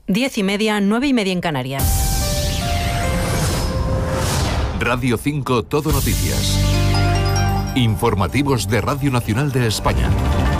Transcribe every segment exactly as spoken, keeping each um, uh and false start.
Diez y media, nueve y media en Canarias. Radio cinco Todo Noticias. Informativos de Radio Nacional de España.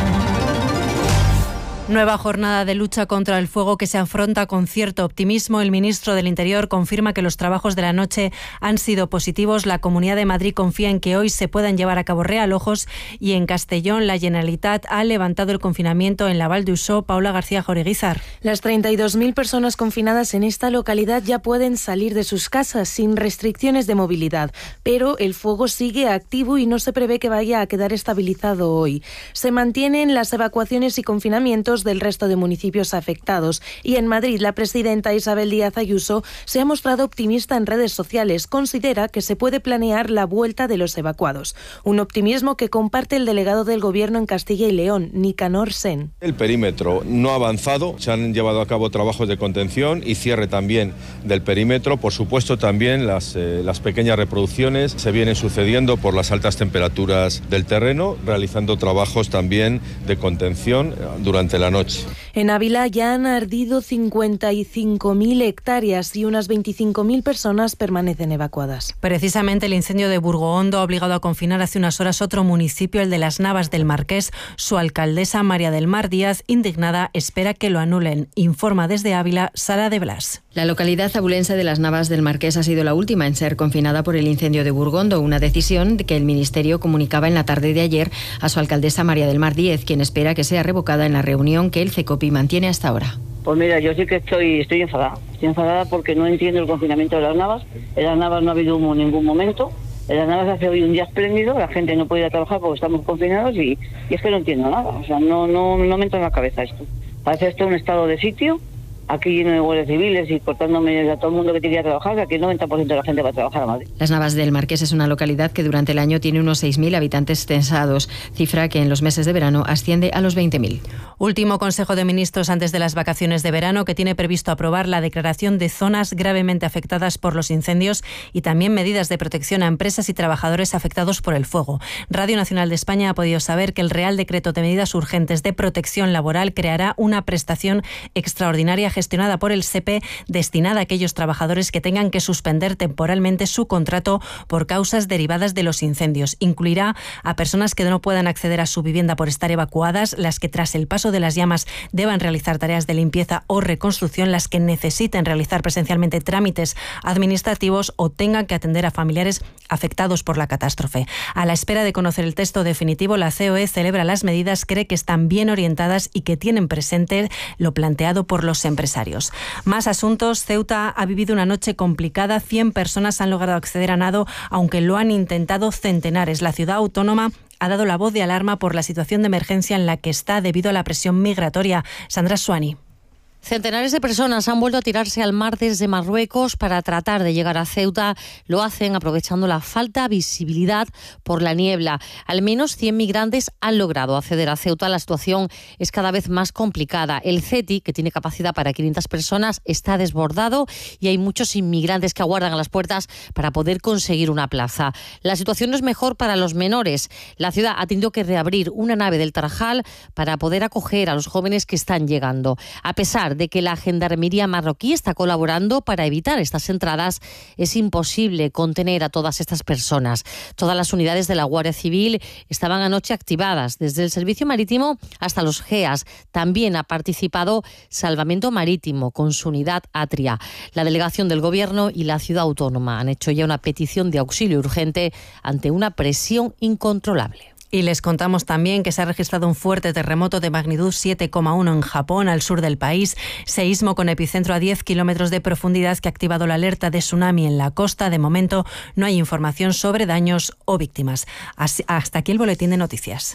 Nueva jornada de lucha contra el fuego que se afronta con cierto optimismo. El ministro del Interior confirma que los trabajos de la noche han sido positivos. La Comunidad de Madrid confía en que hoy se puedan llevar a cabo realojos y en Castellón la Generalitat ha levantado el confinamiento en la Val d'Uixó. Paula García Joreguizar. Las treinta y dos mil personas confinadas en esta localidad ya pueden salir de sus casas sin restricciones de movilidad, pero el fuego sigue activo y no se prevé que vaya a quedar estabilizado hoy. Se mantienen las evacuaciones y confinamientos del resto de municipios afectados y en Madrid la presidenta Isabel Díaz Ayuso se ha mostrado optimista en redes sociales. Considera que se puede planear la vuelta de los evacuados. Un optimismo que comparte el delegado del Gobierno en Castilla y León, Nicanor Sen. El perímetro no ha avanzado, se han llevado a cabo trabajos de contención y cierre también del perímetro. Por supuesto también las, eh, las pequeñas reproducciones se vienen sucediendo por las altas temperaturas del terreno, realizando trabajos también de contención durante la noche. En Ávila ya han ardido cincuenta y cinco mil hectáreas y unas veinticinco mil personas permanecen evacuadas. Precisamente el incendio de Burgohondo ha obligado a confinar hace unas horas otro municipio, el de Las Navas del Marqués. Su alcaldesa, María del Mar Díaz, indignada, espera que lo anulen. Informa desde Ávila, Sara de Blas. La localidad abulense de Las Navas del Marqués ha sido la última en ser confinada por el incendio de Burgondo, una decisión que el Ministerio comunicaba en la tarde de ayer a su alcaldesa María del Mar Díez, quien espera que sea revocada en la reunión que el CECOPI mantiene hasta ahora. Pues mira, yo sí que estoy estoy enfadada. Estoy enfadada porque no entiendo el confinamiento de Las Navas. En Las Navas no ha habido humo en ningún momento. En Las Navas hace hoy un día espléndido, la gente no puede ir a trabajar porque estamos confinados y, y es que no entiendo nada. O sea, no, no, no me entra en la cabeza esto. Parece esto un estado de sitio, aquí lleno de guardias civiles y cortándome a todo el mundo que quería trabajar, que aquí el noventa por ciento de la gente va a trabajar a Madrid. Las Navas del Marqués es una localidad que durante el año tiene unos seis mil habitantes censados, cifra que en los meses de verano asciende a los veinte mil. Último Consejo de Ministros antes de las vacaciones de verano, que tiene previsto aprobar la declaración de zonas gravemente afectadas por los incendios y también medidas de protección a empresas y trabajadores afectados por el fuego. Radio Nacional de España ha podido saber que el Real Decreto de Medidas Urgentes de Protección Laboral creará una prestación extraordinaria gestionada por el S E P E destinada a aquellos trabajadores que tengan que suspender temporalmente su contrato por causas derivadas de los incendios. Incluirá a personas que no puedan acceder a su vivienda por estar evacuadas, las que tras el paso de las llamas deban realizar tareas de limpieza o reconstrucción, las que necesiten realizar presencialmente trámites administrativos o tengan que atender a familiares afectados por la catástrofe. A la espera de conocer el texto definitivo, la C O E celebra las medidas, cree que están bien orientadas y que tienen presente lo planteado por los empresarios. Más asuntos. Ceuta ha vivido una noche complicada. cien personas han logrado acceder a nado, aunque lo han intentado centenares. La ciudad autónoma ha dado la voz de alarma por la situación de emergencia en la que está debido a la presión migratoria. Sandra Suani. Centenares de personas han vuelto a tirarse al mar desde Marruecos para tratar de llegar a Ceuta. Lo hacen aprovechando la falta de visibilidad por la niebla. Al menos cien migrantes han logrado acceder a Ceuta. La situación es cada vez más complicada. El CETI, que tiene capacidad para quinientas personas, está desbordado y hay muchos inmigrantes que aguardan a las puertas para poder conseguir una plaza. La situación no es mejor para los menores. La ciudad ha tenido que reabrir una nave del Tarajal para poder acoger a los jóvenes que están llegando. A pesar de que la Gendarmería marroquí está colaborando para evitar estas entradas, es imposible contener a todas estas personas. Todas las unidades de la Guardia Civil estaban anoche activadas, desde el Servicio Marítimo hasta los G E A S. También ha participado Salvamento Marítimo con su unidad Atria. La delegación del Gobierno y la Ciudad Autónoma han hecho ya una petición de auxilio urgente ante una presión incontrolable. Y les contamos también que se ha registrado un fuerte terremoto de magnitud siete coma uno en Japón, al sur del país. Seísmo con epicentro a diez kilómetros de profundidad que ha activado la alerta de tsunami en la costa. De momento no hay información sobre daños o víctimas. Así, hasta aquí el boletín de noticias.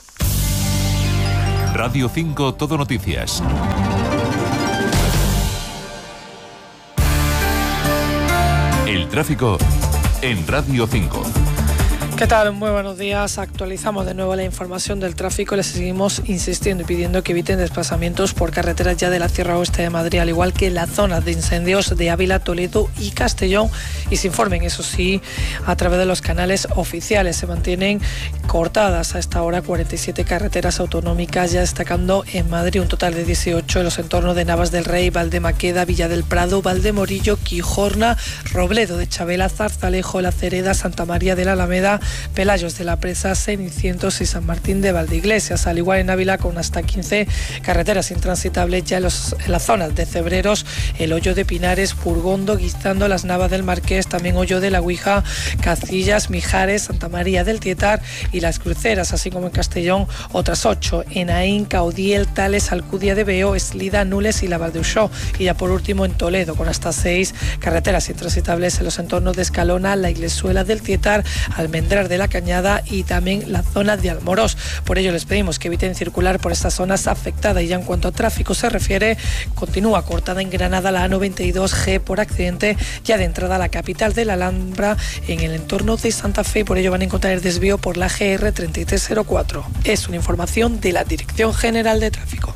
Radio cinco Todo Noticias. El tráfico en Radio cinco. ¿Qué tal? Muy buenos días. Actualizamos de nuevo la información del tráfico. Les seguimos insistiendo y pidiendo que eviten desplazamientos por carreteras ya de la Sierra Oeste de Madrid, al igual que las zonas de incendios de Ávila, Toledo y Castellón. Y se informen, eso sí, a través de los canales oficiales. Se mantienen cortadas a esta hora cuarenta y siete carreteras autonómicas, ya destacando en Madrid un total de dieciocho en los entornos de Navas del Rey, Valdemaqueda, Villa del Prado, Valdemorillo, Quijorna, Robledo de Chabela, Zarzalejo, La Cereda, Santa María de la Alameda, Pelayos de la Presa, Cenicientos y San Martín de Valdeiglesias, al igual en Ávila con hasta quince carreteras intransitables ya en, los, en las zonas de Cebreros, el Hoyo de Pinares, Purgondo, Guizando, Las Navas del Marqués, también Hoyo de la Guija, Cacillas, Mijares, Santa María del Tietar y Las Cruceras, así como en Castellón otras ocho, en Aín, Caudiel, Tales, Alcudia de Veo, Eslida, Nules y la Valdeuxó, y ya por último en Toledo con hasta seis carreteras intransitables en los entornos de Escalona, La Iglesuela del Tietar, Almendrar de la Cañada y también la zona de Almorós. Por ello les pedimos que eviten circular por estas zonas afectadas. Y ya en cuanto a tráfico se refiere, continúa cortada en Granada la A noventa y dos G por accidente ya de entrada a la capital de la Alhambra en el entorno de Santa Fe, y por ello van a encontrar el desvío por la G R treinta y tres cero cuatro. Es una información de la Dirección General de Tráfico.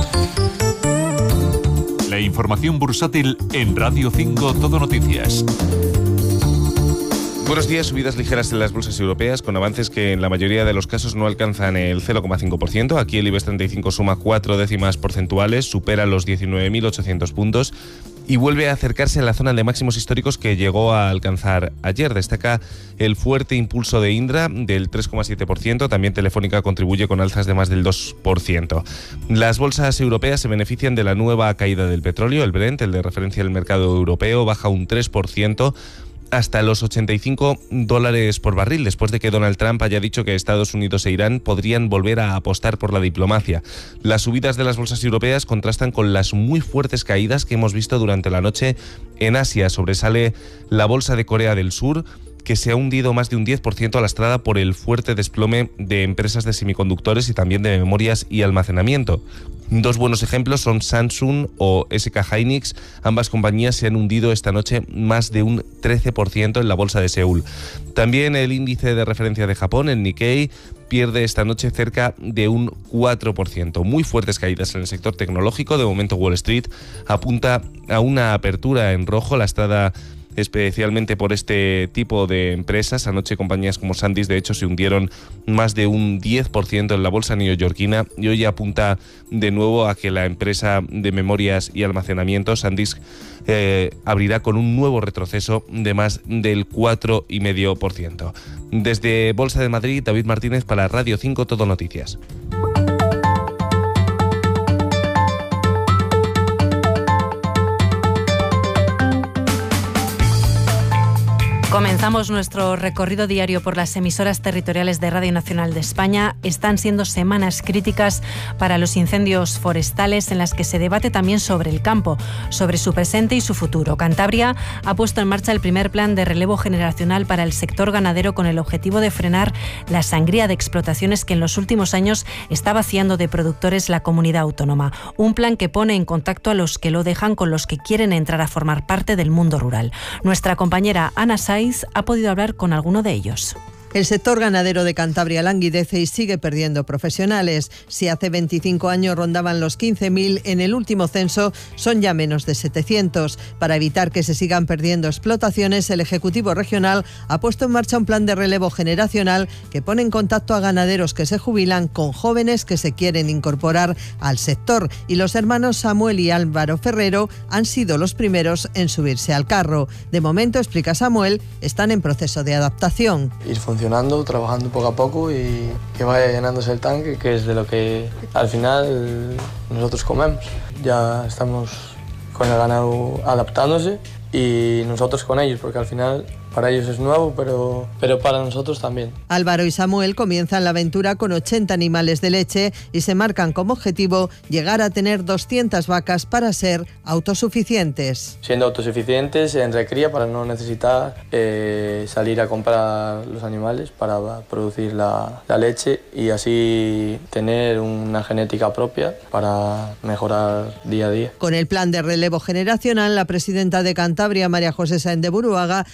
La información bursátil en Radio cinco Todo Noticias. Buenos días. Subidas ligeras en las bolsas europeas, con avances que en la mayoría de los casos no alcanzan el cero coma cinco por ciento. Aquí el IBEX treinta y cinco suma cuatro décimas porcentuales, supera los diecinueve mil ochocientos puntos y vuelve a acercarse a la zona de máximos históricos que llegó a alcanzar ayer. Destaca el fuerte impulso de Indra del tres coma siete por ciento, también Telefónica contribuye con alzas de más del dos por ciento. Las bolsas europeas se benefician de la nueva caída del petróleo. El Brent, el de referencia del mercado europeo, baja un tres por ciento hasta los ochenta y cinco dólares por barril, después de que Donald Trump haya dicho que Estados Unidos e Irán podrían volver a apostar por la diplomacia. Las subidas de las bolsas europeas contrastan con las muy fuertes caídas que hemos visto durante la noche en Asia. Sobresale la bolsa de Corea del Sur, que se ha hundido más de un diez por ciento lastrada por el fuerte desplome de empresas de semiconductores y también de memorias y almacenamiento. Dos buenos ejemplos son Samsung o S K Hynix. Ambas compañías se han hundido esta noche más de un trece por ciento en la bolsa de Seúl. También el índice de referencia de Japón, el Nikkei, pierde esta noche cerca de un cuatro por ciento. Muy fuertes caídas en el sector tecnológico. De momento Wall Street apunta a una apertura en rojo lastrada especialmente por este tipo de empresas. Anoche compañías como SanDisk de hecho se hundieron más de un diez por ciento en la bolsa neoyorquina, y hoy apunta de nuevo a que la empresa de memorias y almacenamiento SanDisk eh, abrirá con un nuevo retroceso de más del cuatro coma cinco por ciento. Desde Bolsa de Madrid, David Martínez para Radio cinco Todo Noticias. Comenzamos nuestro recorrido diario por las emisoras territoriales de Radio Nacional de España. Están siendo semanas críticas para los incendios forestales, en las que se debate también sobre el campo, sobre su presente y su futuro. Cantabria ha puesto en marcha el primer plan de relevo generacional para el sector ganadero, con el objetivo de frenar la sangría de explotaciones que en los últimos años está vaciando de productores la comunidad autónoma. Un plan que pone en contacto a los que lo dejan con los que quieren entrar a formar parte del mundo rural. Nuestra compañera Ana Saiz ha podido hablar con alguno de ellos. El sector ganadero de Cantabria languidece y sigue perdiendo profesionales. Si hace veinticinco años rondaban los quince mil, en el último censo son ya menos de setecientos. Para evitar que se sigan perdiendo explotaciones, el Ejecutivo Regional ha puesto en marcha un plan de relevo generacional que pone en contacto a ganaderos que se jubilan con jóvenes que se quieren incorporar al sector. Y los hermanos Samuel y Álvaro Ferrero han sido los primeros en subirse al carro. De momento, explica Samuel, están en proceso de adaptación. Ir funcionando, trabajando poco a poco y que vaya llenándose el tanque, que es de lo que al final nosotros comemos. Ya estamos con el ganado adaptándose y nosotros con ellos, porque al final para ellos es nuevo, pero, pero para nosotros también. Álvaro y Samuel comienzan la aventura con ochenta animales de leche y se marcan como objetivo llegar a tener doscientas vacas para ser autosuficientes. Siendo autosuficientes en recría, para no necesitar eh, salir a comprar los animales para producir la, la leche, y así tener una genética propia para mejorar día a día. Con el plan de relevo generacional, la presidenta de Cantabria, María José Sáenz de Buruaga, asegura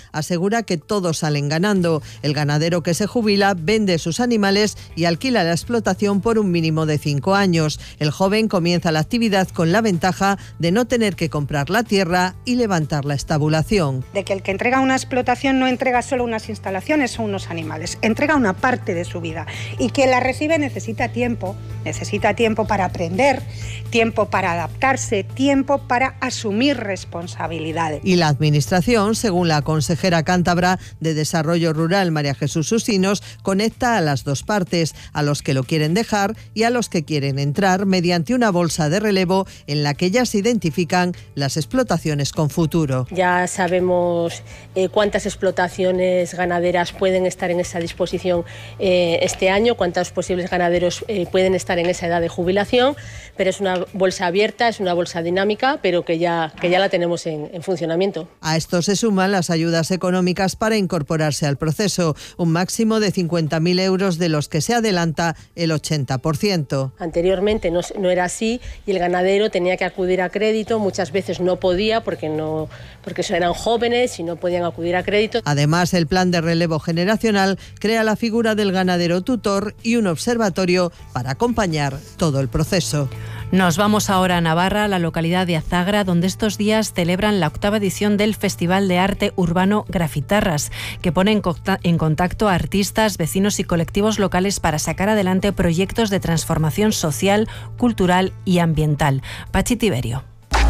asegura que todos salen ganando. El ganadero que se jubila vende sus animales y alquila la explotación por un mínimo de cinco años. El joven comienza la actividad con la ventaja de no tener que comprar la tierra y levantar la estabulación. De que el que entrega una explotación no entrega solo unas instalaciones o unos animales, entrega una parte de su vida, y quien la recibe necesita tiempo, necesita tiempo para aprender, tiempo para adaptarse, tiempo para asumir responsabilidades. Y la Administración, según la consejera cántabra de Desarrollo Rural, María Jesús Usinos, conecta a las dos partes, a los que lo quieren dejar y a los que quieren entrar, mediante una bolsa de relevo en la que ya se identifican las explotaciones con futuro. Ya sabemos eh, cuántas explotaciones ganaderas pueden estar en esa disposición eh, este año, cuántos posibles ganaderos eh, pueden estar en esa edad de jubilación, pero es una bolsa abierta, es una bolsa dinámica, pero que ya, que ya la tenemos en, en funcionamiento. A esto se suman las ayudas económicas para incorporarse al proceso, un máximo de cincuenta mil euros, de los que se adelanta el ochenta por ciento. Anteriormente no, no era así y el ganadero tenía que acudir a crédito, muchas veces no podía porque, no, porque eran jóvenes y no podían acudir a crédito. Además, el plan de relevo generacional crea la figura del ganadero tutor y un observatorio para acompañar todo el proceso. Nos vamos ahora a Navarra, a la localidad de Azagra, donde estos días celebran la octava edición del Festival de Arte Urbano Grafitarras, que pone en contacto a artistas, vecinos y colectivos locales para sacar adelante proyectos de transformación social, cultural y ambiental. Pachi Tiberio.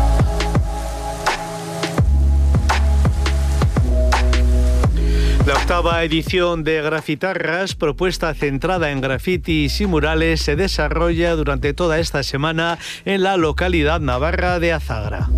La octava edición de Grafitarras, propuesta centrada en grafitis y murales, se desarrolla durante toda esta semana en la localidad navarra de Azagra.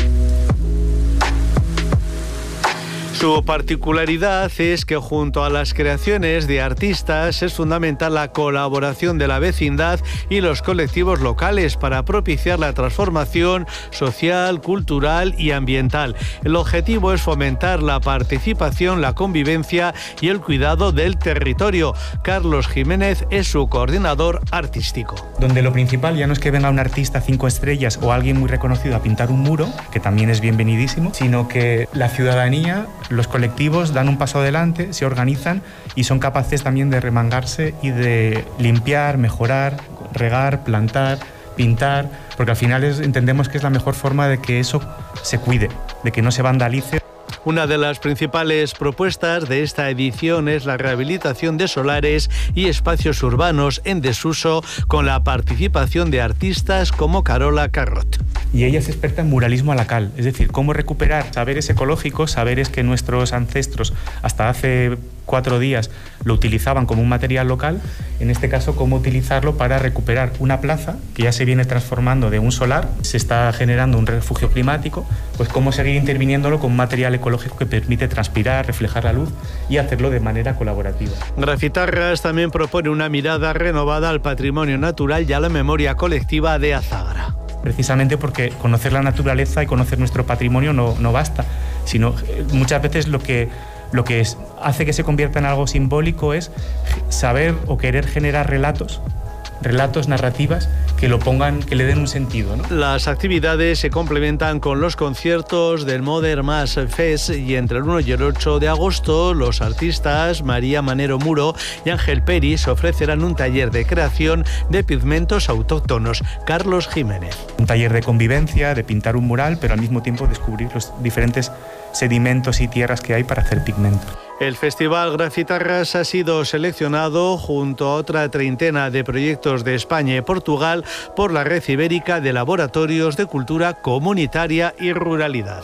Su particularidad es que junto a las creaciones de artistas es fundamental la colaboración de la vecindad y los colectivos locales para propiciar la transformación social, cultural y ambiental. El objetivo es fomentar la participación, la convivencia y el cuidado del territorio. Carlos Jiménez es su coordinador artístico. Donde lo principal ya no es que venga un artista cinco estrellas o alguien muy reconocido a pintar un muro, que también es bienvenidísimo, sino que la ciudadanía, los colectivos dan un paso adelante, se organizan y son capaces también de remangarse y de limpiar, mejorar, regar, plantar, pintar, porque al final es, entendemos que es la mejor forma de que eso se cuide, de que no se vandalice. Una de las principales propuestas de esta edición es la rehabilitación de solares y espacios urbanos en desuso, con la participación de artistas como Carola Carrot. Y ella es experta en muralismo a la cal, es decir, cómo recuperar saberes ecológicos, saberes que nuestros ancestros hasta hace cuatro días lo utilizaban como un material local, en este caso cómo utilizarlo para recuperar una plaza que ya se viene transformando de un solar, se está generando un refugio climático, pues cómo seguir interviniéndolo con un material ecológico que permite transpirar, reflejar la luz y hacerlo de manera colaborativa. Grafitarras también propone una mirada renovada al patrimonio natural y a la memoria colectiva de Azagra. Precisamente porque conocer la naturaleza y conocer nuestro patrimonio no, no basta, sino muchas veces lo que Lo que es, hace que se convierta en algo simbólico es saber o querer generar relatos, relatos, narrativas que lo pongan, que le den un sentido, ¿no? Las actividades se complementan con los conciertos del Modern Mass Fest y entre el uno y el ocho de agosto los artistas María Manero Muro y Ángel Peris ofrecerán un taller de creación de pigmentos autóctonos. Carlos Jiménez. Un taller de convivencia, de pintar un mural, pero al mismo tiempo descubrir los diferentes sedimentos y tierras que hay para hacer pigmento. El Festival Grafitarras ha sido seleccionado junto a otra treintena de proyectos de España y Portugal por la Red Ibérica de Laboratorios de Cultura Comunitaria y Ruralidad.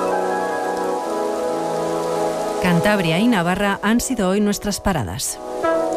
Cantabria y Navarra han sido hoy nuestras paradas.